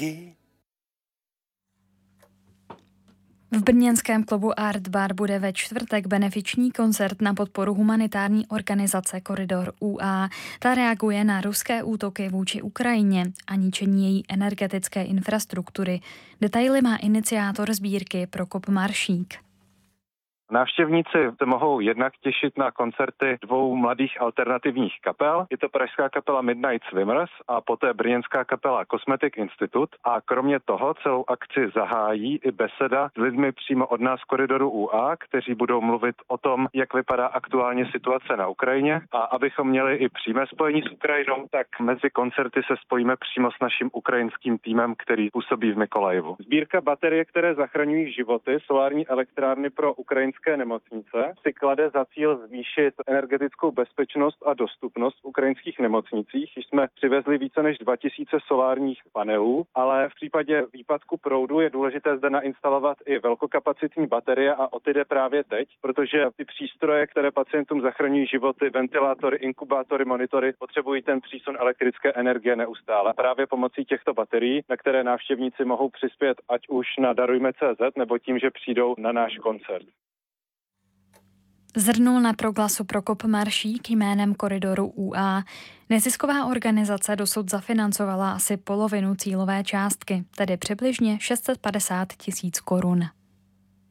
sbírky. V brněnském klubu Art Bar bude ve čtvrtek benefiční koncert na podporu humanitární organizace Koridor UA. Ta reaguje na ruské útoky vůči Ukrajině a ničení její energetické infrastruktury. Detaily má iniciátor sbírky Prokop Maršík. Návštěvníci se mohou jednak těšit na koncerty dvou mladých alternativních kapel. Je to pražská kapela Midnight Swimmers a poté brněnská kapela Cosmetic Institute. A kromě toho celou akci zahájí i beseda s lidmi přímo od nás Koridoru UA, kteří budou mluvit o tom, jak vypadá aktuálně situace na Ukrajině. A abychom měli i přímé spojení s Ukrajinou, tak mezi koncerty se spojíme přímo s naším ukrajinským týmem, který působí v Mykolajivu. Sbírka baterie, které zachraňují životy, solární elektrárny pro ukrajinské nemocnice, si klade za cíl zvýšit energetickou bezpečnost a dostupnost v ukrajinských nemocnicích. Jsme přivezli více než 2000 solárních panelů, ale v případě výpadku proudu je důležité zde nainstalovat i velkokapacitní baterie a o ty jde právě teď, protože ty přístroje, které pacientům zachraňují životy, ventilátory, inkubátory, monitory, potřebují ten přísun elektrické energie neustále. Právě pomocí těchto baterií, na které návštěvníci mohou přispět ať už na darujme.cz nebo tím, že přijdou na náš koncert. Zhrnul na Proglasu Prokop Maršík jménem Koridoru UA. Nezisková organizace dosud zafinancovala asi polovinu cílové částky, tedy přibližně 650 000 korun.